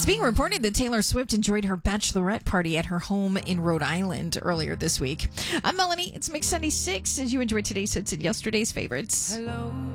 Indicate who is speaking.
Speaker 1: It's being reported that Taylor Swift enjoyed her bachelorette party at her home in Rhode Island earlier this week. I'm Melanie. It's Mix 76 as you enjoy today's hits and yesterday's favorites.
Speaker 2: Hello.